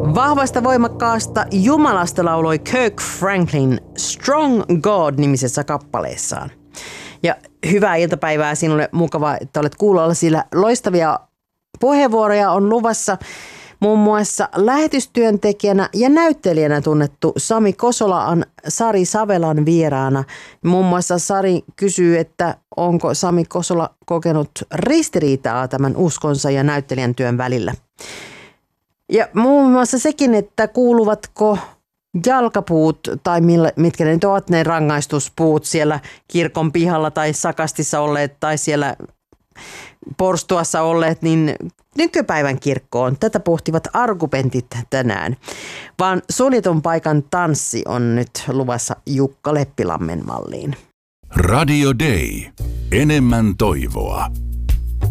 Vahvasta voimakkaasta Jumalasta lauloi Kirk Franklin Strong God-nimisessä kappaleessaan. Ja hyvää iltapäivää sinulle, mukavaa, että olet kuulolla, sillä loistavia puheenvuoroja on luvassa. Muun muassa lähetystyöntekijänä ja näyttelijänä tunnettu Sami Kosola on Sari Savelan vieraana. Muun muassa Sari kysyy, että onko Sami Kosola kokenut ristiriitaa tämän uskonsa ja näyttelijän työn välillä. Ja muun muassa sekin, että kuuluvatko jalkapuut tai mitkä ne nyt ovat ne rangaistuspuut siellä kirkon pihalla tai sakastissa olleet tai siellä porstuassa olleet, niin nykypäivän kirkkoon. Tätä pohtivat argumentit tänään. Vaan suljetun paikan tanssi on nyt luvassa Jukka Leppilammen malliin. Radio Day. Enemmän toivoa.